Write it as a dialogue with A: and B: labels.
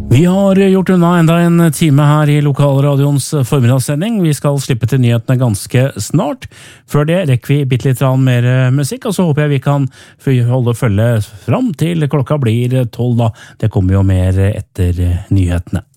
A: Vi har gjort unna enda en time her i Lokalradions formidagssending. Vi skal slippe til nyhetene ganske snart. Før det rekker vi bitte litt mer musikk, og så håper jeg vi kan holde følge fram til klokka blir 12 da. Det kommer jo mer etter nyhetene.